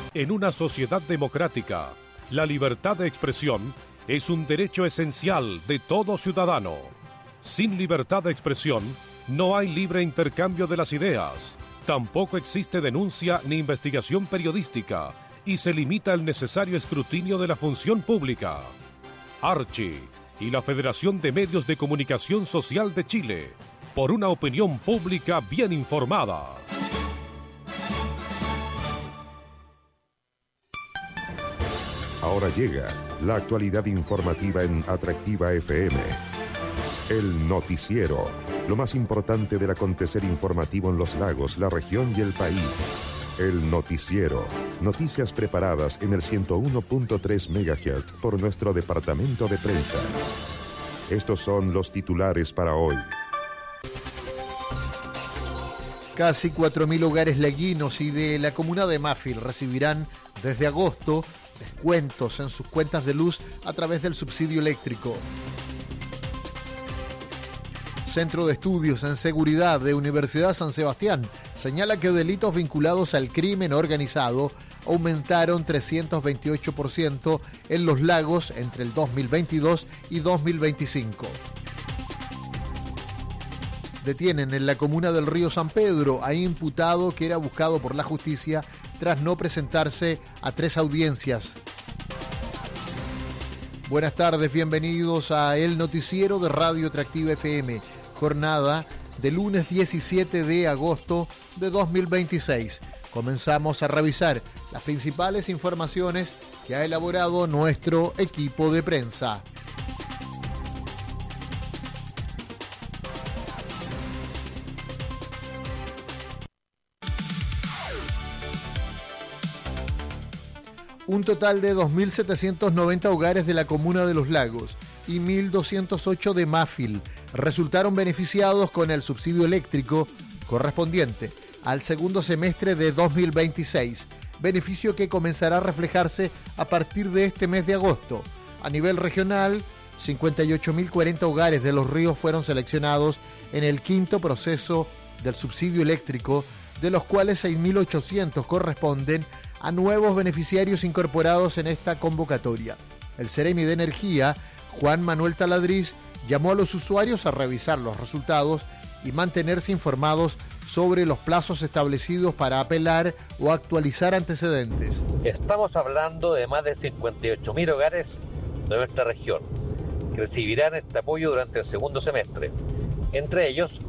En una sociedad democrática, la libertad de expresión es un derecho esencial de todo ciudadano. Sin libertad de expresión, no hay libre intercambio de las ideas. Tampoco existe denuncia ni investigación periodística y se limita el necesario escrutinio de la función pública. Archi y la Federación de Medios de Comunicación Social de Chile, por una opinión pública bien informada. Ahora llega la actualidad informativa en Atractiva FM. El noticiero, lo más importante del acontecer informativo en los lagos, la región y el país. El noticiero, noticias preparadas en el 101.3 MHz por nuestro departamento de prensa. Estos son los titulares para hoy. Casi 4.000 hogares laguinos y de la comuna de Mafil recibirán desde agosto descuentos en sus cuentas de luz a través del subsidio eléctrico. Centro de Estudios en Seguridad de Universidad San Sebastián señala que delitos vinculados al crimen organizado aumentaron 328% en los lagos entre el 2022 y 2025. Detienen en la comuna del Río San Pedro a imputado que era buscado por la justicia tras no presentarse a 3 audiencias. Buenas tardes, bienvenidos a El Noticiero de Radio Atractiva FM, jornada de lunes 17 de agosto de 2026. Comenzamos a revisar las principales informaciones que ha elaborado nuestro equipo de prensa. Un total de 2.790 hogares de la comuna de Los Lagos y 1.208 de Mafil resultaron beneficiados con el subsidio eléctrico correspondiente al segundo semestre de 2026, beneficio que comenzará a reflejarse a partir de este mes de agosto. A nivel regional, 58.040 hogares de Los Ríos fueron seleccionados en el quinto proceso del subsidio eléctrico, de los cuales 6.800 corresponden a nuevos beneficiarios incorporados en esta convocatoria. El Ceremi de Energía, Juan Manuel Taladriz, llamó a los usuarios a revisar los resultados y mantenerse informados sobre los plazos establecidos para apelar o actualizar antecedentes. Estamos hablando de más de 58.000 hogares de nuestra región que recibirán este apoyo durante el segundo semestre. Entre ellos,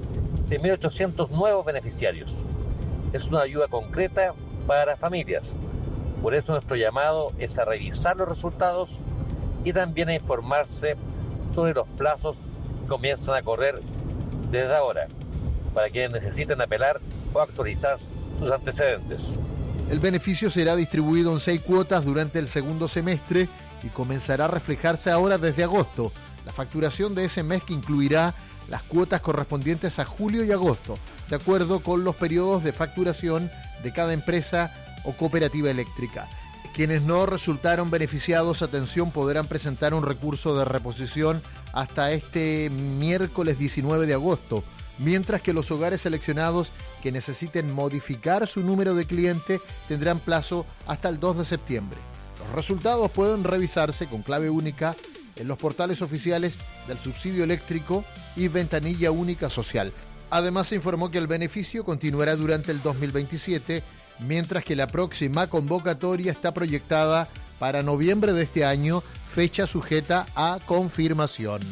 6.800 nuevos beneficiarios. Es una ayuda concreta para familias. Por eso nuestro llamado es a revisar los resultados y también a informarse sobre los plazos que comienzan a correr desde ahora, para quienes necesiten apelar o actualizar sus antecedentes. El beneficio será distribuido en 6 cuotas durante el segundo semestre y comenzará a reflejarse ahora desde agosto. La facturación de ese mes que incluirá las cuotas correspondientes a julio y agosto, de acuerdo con los periodos de facturación de cada empresa o cooperativa eléctrica. Quienes no resultaron beneficiados, atención, podrán presentar un recurso de reposición hasta este miércoles 19 de agosto, mientras que los hogares seleccionados que necesiten modificar su número de cliente tendrán plazo hasta el 2 de septiembre. Los resultados pueden revisarse con clave única en los portales oficiales del subsidio eléctrico y ventanilla única social. Además, se informó que el beneficio continuará durante el 2027, mientras que la próxima convocatoria está proyectada para noviembre de este año, fecha sujeta a confirmación.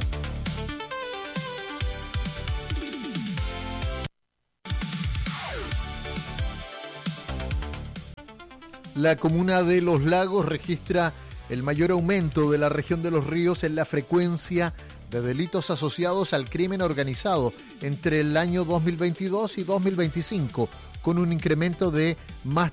La comuna de Los Lagos registra el mayor aumento de la región de Los Ríos en la frecuencia de delitos asociados al crimen organizado entre el año 2022 y 2025, con un incremento de más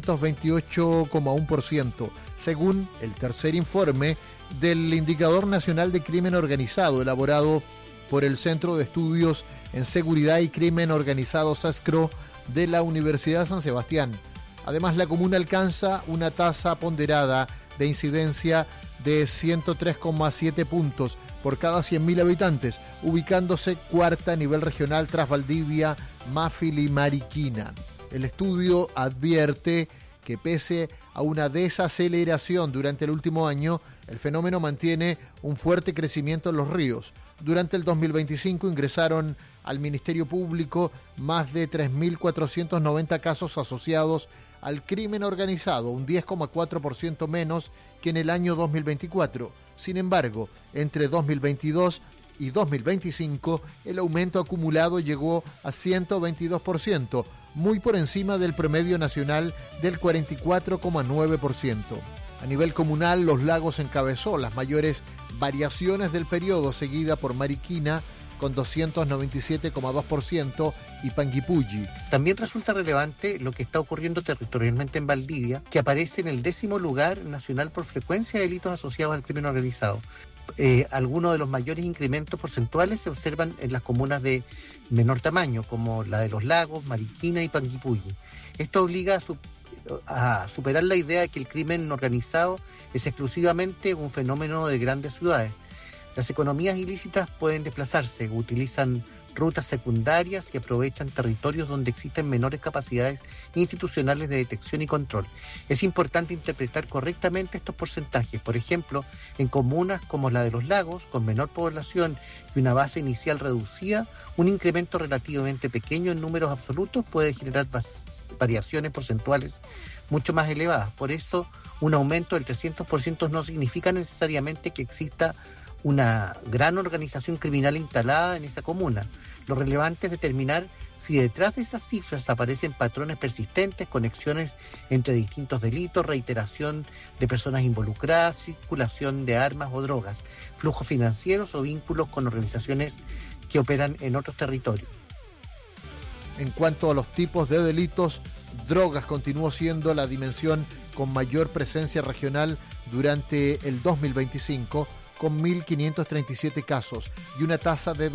328,1%, según el tercer informe del Indicador Nacional de Crimen Organizado, elaborado por el Centro de Estudios en Seguridad y Crimen Organizado SASCRO de la Universidad San Sebastián. Además, la comuna alcanza una tasa ponderada de incidencia de 103,7 puntos por cada 100.000 habitantes, ubicándose cuarta a nivel regional tras Valdivia, Mafil y Mariquina. El estudio advierte que que pese a una desaceleración durante el último año, el fenómeno mantiene un fuerte crecimiento en los ríos. Durante el 2025 ingresaron al Ministerio Público más de 3.490 casos asociados al crimen organizado, un 10,4% menos que en el año 2024. Sin embargo, entre 2022 y 2025, el aumento acumulado llegó a 122%, muy por encima del promedio nacional del 44,9%. A nivel comunal, Los Lagos encabezó las mayores variaciones del periodo, seguida por Mariquina con 297,2% y Panguipulli. También resulta relevante lo que está ocurriendo territorialmente en Valdivia, que aparece en el 10º lugar nacional por frecuencia de delitos asociados al crimen organizado. Algunos de los mayores incrementos porcentuales se observan en las comunas de menor tamaño, como la de Los Lagos, Mariquina y Panguipulli. Esto obliga a superar la idea de que el crimen organizado es exclusivamente un fenómeno de grandes ciudades. Las economías ilícitas pueden desplazarse, utilizan rutas secundarias y aprovechan territorios donde existen menores capacidades institucionales de detección y control. Es importante interpretar correctamente estos porcentajes. Por ejemplo, en comunas como la de Los Lagos, con menor población y una base inicial reducida, un incremento relativamente pequeño en números absolutos puede generar variaciones porcentuales mucho más elevadas. Por eso, un aumento del 300% no significa necesariamente que exista una gran organización criminal instalada en esa comuna. Lo relevante es determinar si detrás de esas cifras aparecen patrones persistentes, conexiones entre distintos delitos, reiteración de personas involucradas, circulación de armas o drogas, flujos financieros o vínculos con organizaciones que operan en otros territorios. En cuanto a los tipos de delitos, drogas continuó siendo la dimensión con mayor presencia regional durante el 2025, con 1.537 casos y una tasa de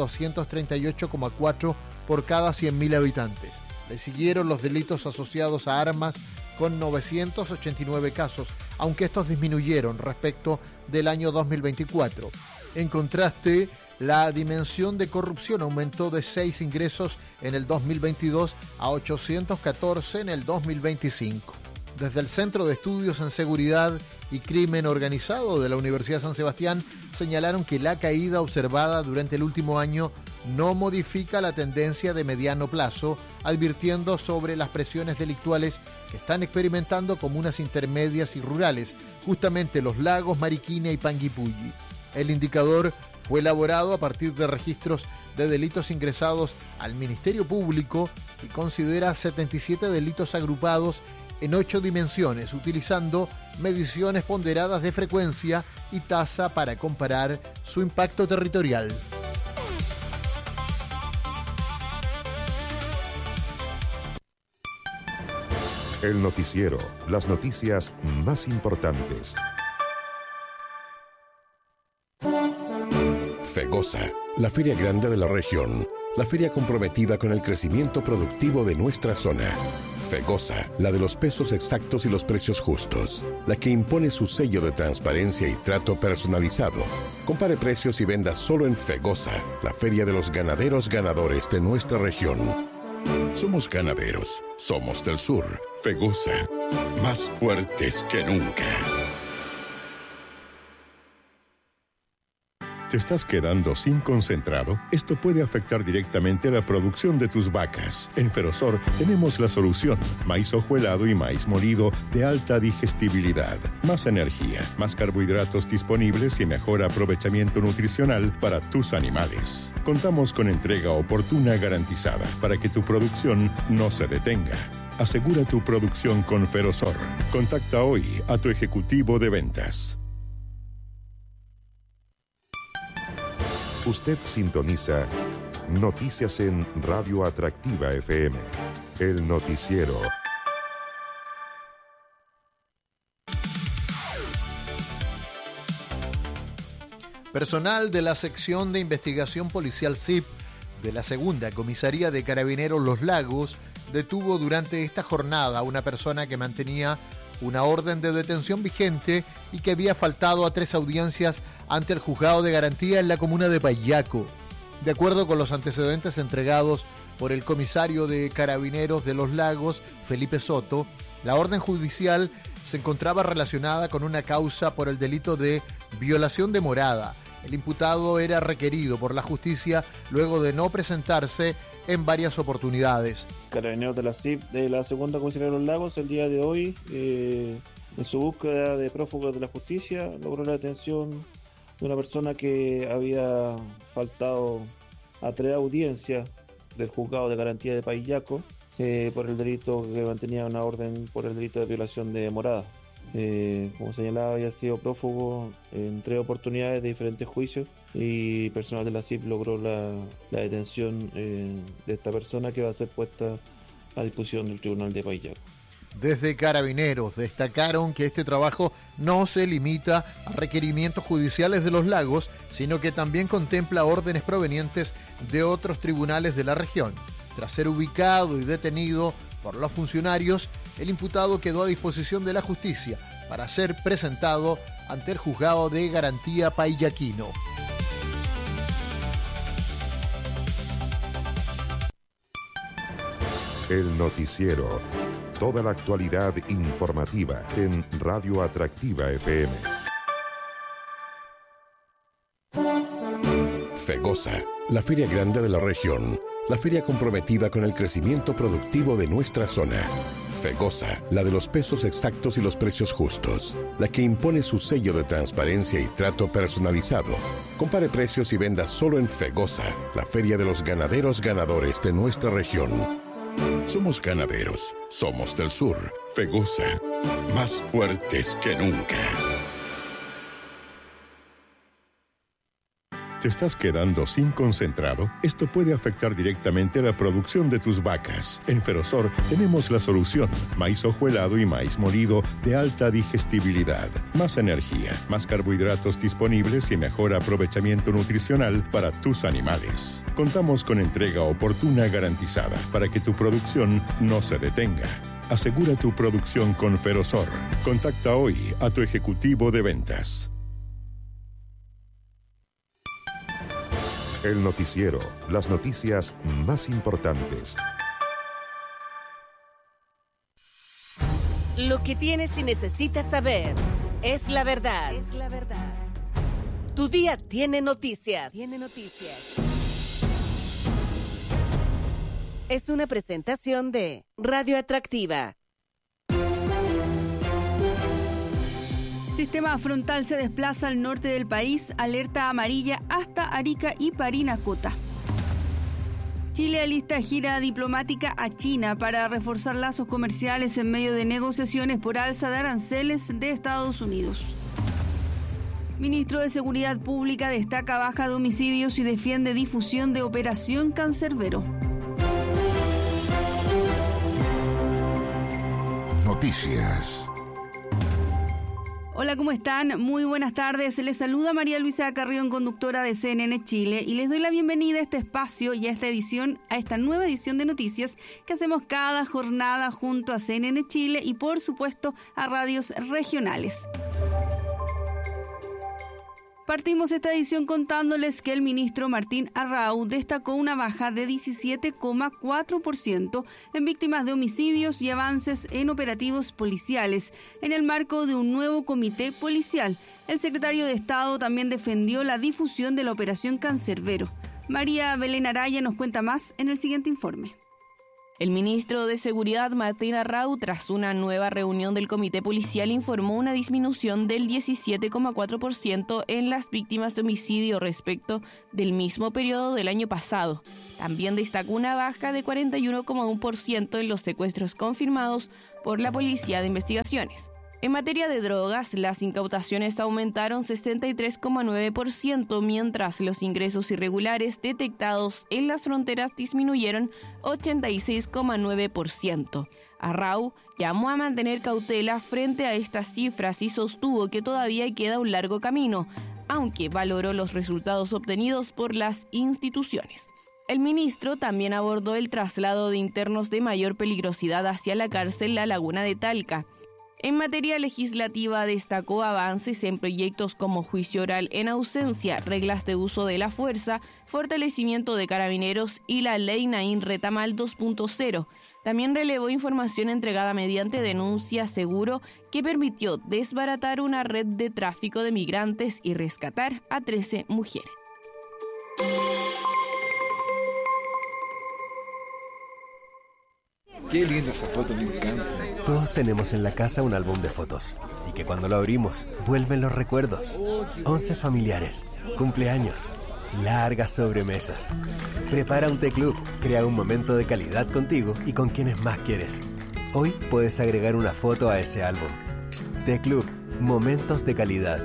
238,4 por cada 100.000 habitantes. Le siguieron los delitos asociados a armas con 989 casos, aunque estos disminuyeron respecto del año 2024. En contraste, la dimensión de corrupción aumentó de 6 ingresos en el 2022 a 814 en el 2025. Desde el Centro de Estudios en Seguridad y Crimen Organizado de la Universidad San Sebastián señalaron que la caída observada durante el último año no modifica la tendencia de mediano plazo, advirtiendo sobre las presiones delictuales que están experimentando comunas intermedias y rurales, justamente Los Lagos, Mariquina y Panguipulli. El indicador fue elaborado a partir de registros de delitos ingresados al Ministerio Público y considera 77 delitos agrupados en 8 dimensiones, utilizando mediciones ponderadas de frecuencia y tasa para comparar su impacto territorial. El noticiero, las noticias más importantes. FEGOSA, la feria grande de la región, la feria comprometida con el crecimiento productivo de nuestra zona. FEGOSA, la de los pesos exactos y los precios justos, la que impone su sello de transparencia y trato personalizado. Compare precios y venda solo en FEGOSA, la feria de los ganaderos ganadores de nuestra región. Somos ganaderos, somos del sur. FEGOSA, más fuertes que nunca. ¿Te estás quedando sin concentrado? Esto puede afectar directamente la producción de tus vacas. En Ferosor tenemos la solución. Maíz hojuelado y maíz molido de alta digestibilidad. Más energía, más carbohidratos disponibles y mejor aprovechamiento nutricional para tus animales. Contamos con entrega oportuna garantizada para que tu producción no se detenga. Asegura tu producción con Ferosor. Contacta hoy a tu ejecutivo de ventas. Usted sintoniza Noticias en Radio Atractiva FM. El noticiero. Personal de la sección de investigación policial CIP de la segunda comisaría de Carabineros Los Lagos detuvo durante esta jornada a una persona que mantenía una orden de detención vigente y que había faltado a 3 audiencias ante el juzgado de garantía en la comuna de Payaco. De acuerdo con los antecedentes entregados por el comisario de Carabineros de Los Lagos, Felipe Soto, la orden judicial se encontraba relacionada con una causa por el delito de violación de morada. El imputado era requerido por la justicia luego de no presentarse en varias oportunidades. Carabineros de la CIP de la Segunda Comisaría de Los Lagos el día de hoy, en su búsqueda de prófugos de la justicia, logró la detención de una persona que había faltado a 3 audiencias del juzgado de garantía de Paillaco por el delito que mantenía una orden por el delito de violación de morada. Como señalaba, había sido prófugo en 3 oportunidades de diferentes juicios y personal de la CIP logró la detención de esta persona, que va a ser puesta a disposición del Tribunal de Paillaco. Desde Carabineros destacaron que este trabajo no se limita a requerimientos judiciales de Los Lagos, sino que también contempla órdenes provenientes de otros tribunales de la región. Tras ser ubicado y detenido por los funcionarios, el imputado quedó a disposición de la justicia para ser presentado ante el juzgado de garantía paillaquino. El noticiero. Toda la actualidad informativa en Radio Atractiva FM. Fegosa, la feria grande de la región. La feria comprometida con el crecimiento productivo de nuestra zona. Fegosa, la de los pesos exactos y los precios justos. La que impone su sello de transparencia y trato personalizado. Compare precios y venda solo en Fegosa, la feria de los ganaderos ganadores de nuestra región. Somos ganaderos, somos del sur. Fegosa, más fuertes que nunca. ¿Te estás quedando sin concentrado? Esto puede afectar directamente a la producción de tus vacas. En Ferosor tenemos la solución. Maíz hojuelado y maíz molido de alta digestibilidad. Más energía, más carbohidratos disponibles y mejor aprovechamiento nutricional para tus animales. Contamos con entrega oportuna garantizada para que tu producción no se detenga. Asegura tu producción con Ferosor. Contacta hoy a tu ejecutivo de ventas. El noticiero, las noticias más importantes. Lo que tienes y necesitas saber es la verdad. Tu día tiene noticias. Es una presentación de Radio Atractiva. Sistema frontal se desplaza al norte del país, alerta amarilla hasta Arica y Parinacota. Chile alista gira diplomática a China para reforzar lazos comerciales en medio de negociaciones por alza de aranceles de Estados Unidos. Ministro de Seguridad Pública destaca baja de homicidios y defiende difusión de Operación Cancerbero. Noticias. Hola, ¿cómo están? Muy buenas tardes. Les saluda María Luisa Carrión, conductora de CNN Chile, y les doy la bienvenida a este espacio y a esta nueva edición de noticias que hacemos cada jornada junto a CNN Chile y, por supuesto, a radios regionales. Partimos esta edición contándoles que el ministro Martín Arrau destacó una baja de 17,4% en víctimas de homicidios y avances en operativos policiales en el marco de un nuevo comité policial. El secretario de Estado también defendió la difusión de la Operación Cancerbero. María Belén Araya nos cuenta más en el siguiente informe. El ministro de Seguridad, Martín Arrau, tras una nueva reunión del comité policial, informó una disminución del 17,4% en las víctimas de homicidio respecto del mismo periodo del año pasado. También destacó una baja de 41,1% en los secuestros confirmados por la Policía de Investigaciones. En materia de drogas, las incautaciones aumentaron 63,9%, mientras los ingresos irregulares detectados en las fronteras disminuyeron 86,9%. Arrau llamó a mantener cautela frente a estas cifras y sostuvo que todavía queda un largo camino, aunque valoró los resultados obtenidos por las instituciones. El ministro también abordó el traslado de internos de mayor peligrosidad hacia la cárcel La Laguna de Talca. En materia legislativa destacó avances en proyectos como juicio oral en ausencia, reglas de uso de la fuerza, fortalecimiento de carabineros y la ley Naín Retamal 2.0. También relevó información entregada mediante denuncia seguro que permitió desbaratar una red de tráfico de migrantes y rescatar a 13 mujeres. Qué linda esa foto, me encanta. Todos tenemos en la casa un álbum de fotos y que cuando lo abrimos vuelven los recuerdos. 11 familiares, cumpleaños, largas sobremesas. Prepara un T-Club, crea un momento de calidad contigo y con quienes más quieres. Hoy puedes agregar una foto a ese álbum. T-Club, momentos de calidad.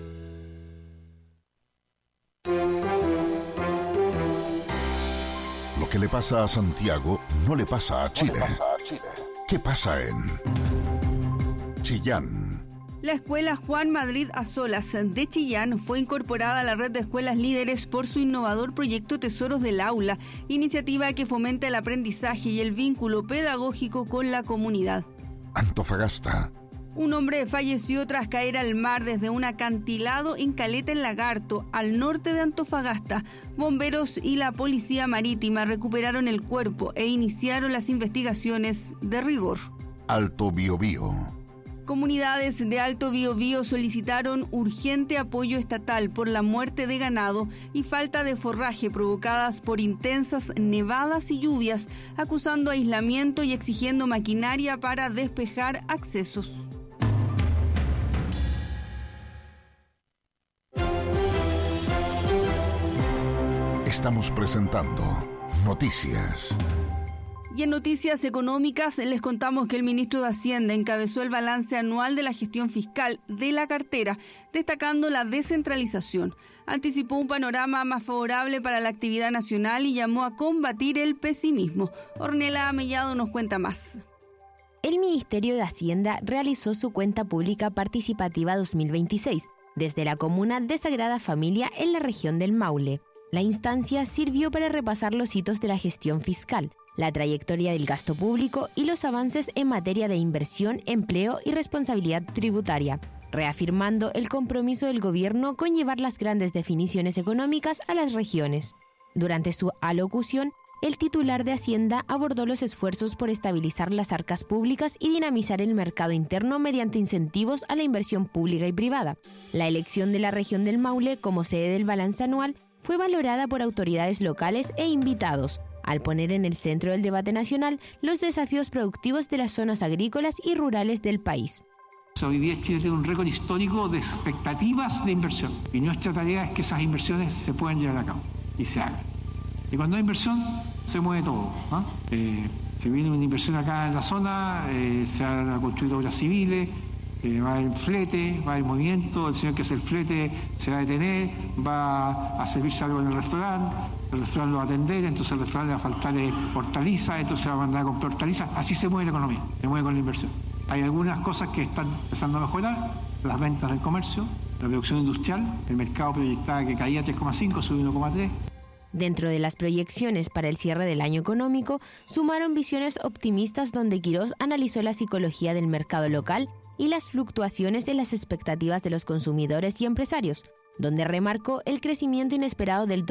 Lo que le pasa a Santiago no le pasa a Chile. ¿Qué pasa en Chillán? La escuela Juan Madrid Azolas de Chillán fue incorporada a la red de escuelas líderes por su innovador proyecto Tesoros del Aula, iniciativa que fomenta el aprendizaje y el vínculo pedagógico con la comunidad. Antofagasta. Un hombre falleció tras caer al mar desde un acantilado en Caleta el Lagarto, al norte de Antofagasta. Bomberos y la Policía Marítima recuperaron el cuerpo e iniciaron las investigaciones de rigor. Alto Biobío. Comunidades de Alto Biobío solicitaron urgente apoyo estatal por la muerte de ganado y falta de forraje provocadas por intensas nevadas y lluvias, acusando aislamiento y exigiendo maquinaria para despejar accesos. Estamos presentando Noticias. Y en noticias económicas les contamos que el ministro de Hacienda encabezó el balance anual de la gestión fiscal de la cartera, destacando la descentralización. Anticipó un panorama más favorable para la actividad nacional y llamó a combatir el pesimismo. Ornella Mellado nos cuenta más. El Ministerio de Hacienda realizó su cuenta pública participativa 2026 desde la comuna de Sagrada Familia en la región del Maule. La instancia sirvió para repasar los hitos de la gestión fiscal, la trayectoria del gasto público y los avances en materia de inversión, empleo y responsabilidad tributaria, reafirmando el compromiso del gobierno con llevar las grandes definiciones económicas a las regiones. Durante su alocución, el titular de Hacienda abordó los esfuerzos por estabilizar las arcas públicas y dinamizar el mercado interno mediante incentivos a la inversión pública y privada. La elección de la región del Maule como sede del balance anual fue valorada por autoridades locales e invitados, al poner en el centro del debate nacional los desafíos productivos de las zonas agrícolas y rurales del país. Hoy día Chile tiene un récord histórico de expectativas de inversión y nuestra tarea es que esas inversiones se puedan llevar a cabo y se hagan. Y cuando hay inversión se mueve todo, ¿no? Se viene una inversión acá en la zona, se van a construir obras civiles, va a haber flete, va a haber movimiento, el señor que hace el flete se va a detener, va a servirse algo en el restaurante lo va a atender, entonces el restaurante le va a faltar hortalizas, entonces va a mandar a comprar hortalizas, así se mueve la economía, se mueve con la inversión. Hay algunas cosas que están empezando a mejorar, las ventas del comercio, la producción industrial, el mercado proyectaba que caía 3,5, subió 1,3. Dentro de las proyecciones para el cierre del año económico, sumaron visiones optimistas donde Quirós analizó la psicología del mercado local y las fluctuaciones en las expectativas de los consumidores y empresarios, donde remarcó el crecimiento inesperado del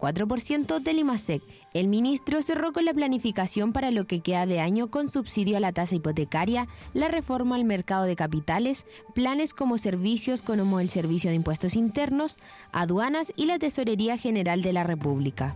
2,4% del IMASEC. El ministro cerró con la planificación para lo que queda de año con subsidio a la tasa hipotecaria, la reforma al mercado de capitales, planes como servicios como el Servicio de Impuestos Internos, aduanas y la Tesorería General de la República.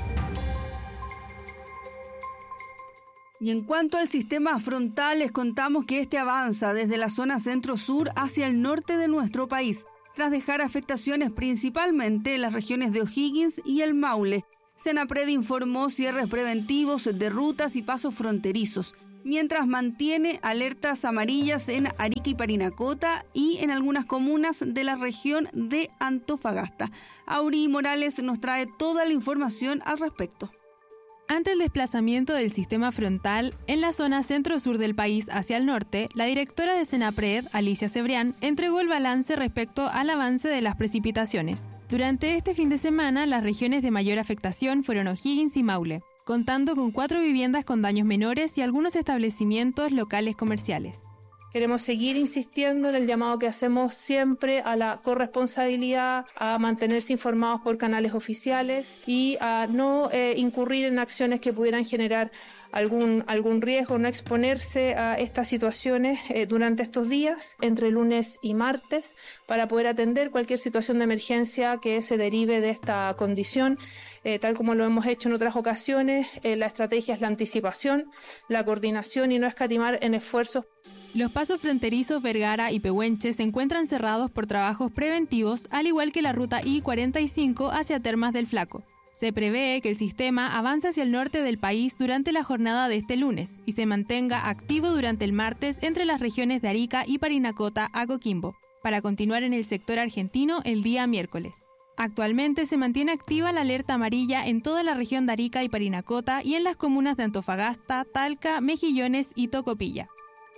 Y en cuanto al sistema frontal, les contamos que este avanza desde la zona centro-sur hacia el norte de nuestro país, tras dejar afectaciones principalmente en las regiones de O'Higgins y el Maule. Senapred informó cierres preventivos de rutas y pasos fronterizos, mientras mantiene alertas amarillas en Arica y Parinacota y en algunas comunas de la región de Antofagasta. Auri Morales nos trae toda la información al respecto. Ante el desplazamiento del sistema frontal en la zona centro-sur del país hacia el norte, la directora de Senapred, Alicia Cebrián, entregó el balance respecto al avance de las precipitaciones. Durante este fin de semana, las regiones de mayor afectación fueron O'Higgins y Maule, contando con 4 viviendas con daños menores y algunos establecimientos locales comerciales. Queremos seguir insistiendo en el llamado que hacemos siempre a la corresponsabilidad, a mantenerse informados por canales oficiales y a no incurrir en acciones que pudieran generar algún riesgo, no exponerse a estas situaciones durante estos días, entre lunes y martes, para poder atender cualquier situación de emergencia que se derive de esta condición. Tal como lo hemos hecho en otras ocasiones, la estrategia es la anticipación, la coordinación y no escatimar en esfuerzos. Los pasos fronterizos Vergara y Pehuenche se encuentran cerrados por trabajos preventivos, al igual que la ruta I-45 hacia Termas del Flaco. Se prevé que el sistema avance hacia el norte del país durante la jornada de este lunes y se mantenga activo durante el martes entre las regiones de Arica y Parinacota a Coquimbo, para continuar en el sector argentino el día miércoles. Actualmente se mantiene activa la alerta amarilla en toda la región de Arica y Parinacota y en las comunas de Antofagasta, Talca, Mejillones y Tocopilla.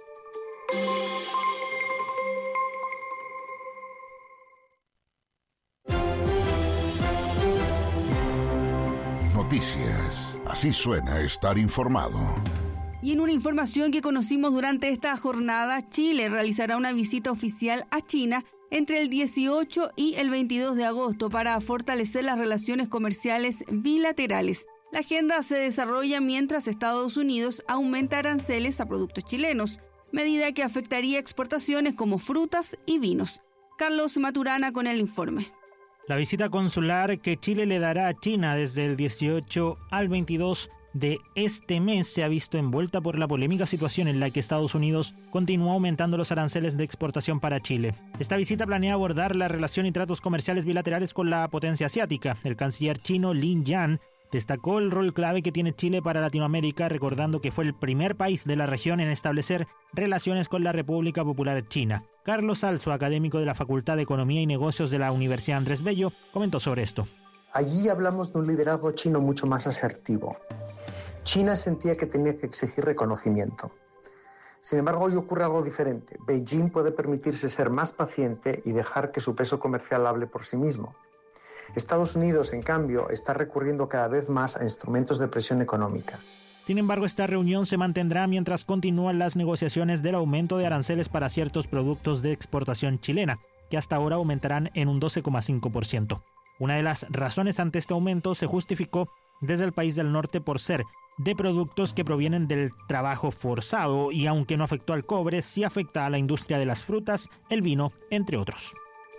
Noticias. Así suena estar informado. Y en una información que conocimos durante esta jornada, Chile realizará una visita oficial a China entre el 18 y el 22 de agosto para fortalecer las relaciones comerciales bilaterales. La agenda se desarrolla mientras Estados Unidos aumenta aranceles a productos chilenos, medida que afectaría exportaciones como frutas y vinos. Carlos Maturana con el informe. La visita consular que Chile le dará a China desde el 18 al 22 de este mes se ha visto envuelta por la polémica situación en la que Estados Unidos continúa aumentando los aranceles de exportación para Chile. Esta visita planea abordar la relación y tratos comerciales bilaterales con la potencia asiática. El canciller chino Lin Yan destacó el rol clave que tiene Chile para Latinoamérica, recordando que fue el primer país de la región en establecer relaciones con la República Popular China. Carlos Alzo, académico de la Facultad de Economía y Negocios de la Universidad Andrés Bello, comentó sobre esto. Allí hablamos de un liderazgo chino mucho más asertivo. China sentía que tenía que exigir reconocimiento. Sin embargo, hoy ocurre algo diferente. Beijing puede permitirse ser más paciente y dejar que su peso comercial hable por sí mismo. Estados Unidos, en cambio, está recurriendo cada vez más a instrumentos de presión económica. Sin embargo, esta reunión se mantendrá mientras continúan las negociaciones del aumento de aranceles para ciertos productos de exportación chilena, que hasta ahora aumentarán en un 12,5%. Una de las razones ante este aumento se justificó desde el país del norte por ser de productos que provienen del trabajo forzado y, aunque no afectó al cobre, sí afecta a la industria de las frutas, el vino, entre otros.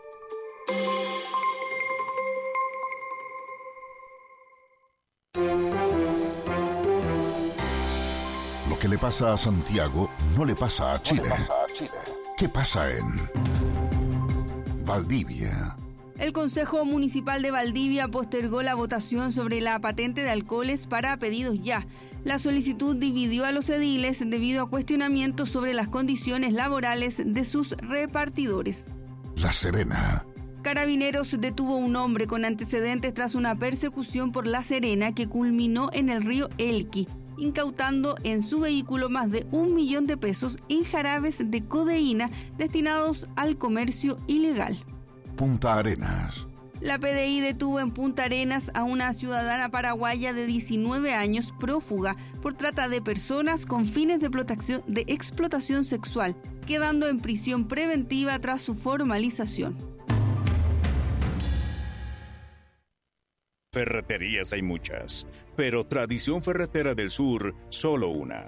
Lo que le pasa a Santiago no le pasa a Chile. ¿Qué pasa en Valdivia? El Consejo Municipal de Valdivia postergó la votación sobre la patente de alcoholes para pedidos ya. La solicitud dividió a los ediles debido a cuestionamientos sobre las condiciones laborales de sus repartidores. La Serena. Carabineros detuvo a un hombre con antecedentes tras una persecución por La Serena que culminó en el río Elqui, incautando en su vehículo más de 1 millón de pesos en jarabes de codeína destinados al comercio ilegal. Punta Arenas. La PDI detuvo en Punta Arenas a una ciudadana paraguaya de 19 años prófuga por trata de personas con fines de explotación sexual, quedando en prisión preventiva tras su formalización. Ferreterías hay muchas, pero Tradición Ferretera del Sur, solo una.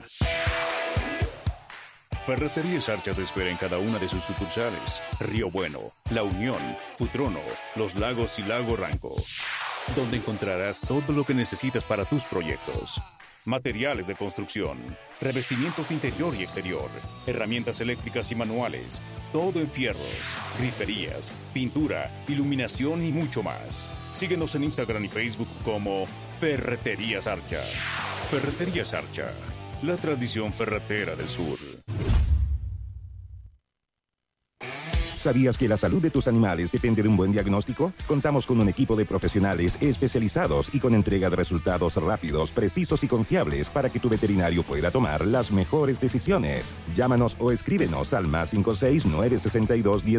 Ferreterías Archa te espera en cada una de sus sucursales: Río Bueno, La Unión, Futrono, Los Lagos y Lago Ranco, donde encontrarás todo lo que necesitas para tus proyectos. Materiales de construcción, revestimientos de interior y exterior, herramientas eléctricas y manuales, todo en fierros, griferías, pintura, iluminación y mucho más. Síguenos en Instagram y Facebook como Ferreterías Archa. Ferreterías Archa, la tradición ferretera del sur. ¿Sabías que la salud de tus animales depende de un buen diagnóstico? Contamos con un equipo de profesionales especializados y con entrega de resultados rápidos, precisos y confiables para que tu veterinario pueda tomar las mejores decisiones. Llámanos o escríbenos al +56 962